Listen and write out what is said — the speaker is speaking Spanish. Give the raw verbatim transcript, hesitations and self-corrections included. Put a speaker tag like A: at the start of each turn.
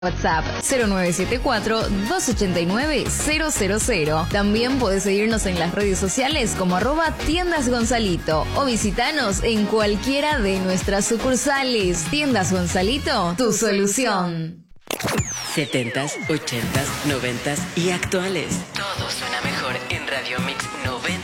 A: WhatsApp cero nueve siete cuatro, dos ocho nueve, cero cero cero. También puedes seguirnos en las redes sociales como arroba tiendas Gonzalito o visitanos en cualquiera de nuestras sucursales. Tiendas Gonzalito, tu solución.
B: setentas, ochentas, noventas y actuales. Todo suena mejor en Radio Mix noventa.